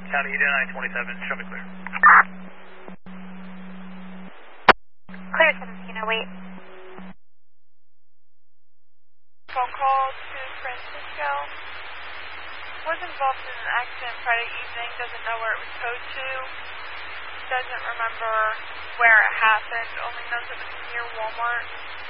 County Union 927, show me clear. Clear 1708. Phone call to Francisco. Was involved in an accident Friday evening, doesn't know where it was towed to, doesn't remember where it happened, only knows it was near Walmart.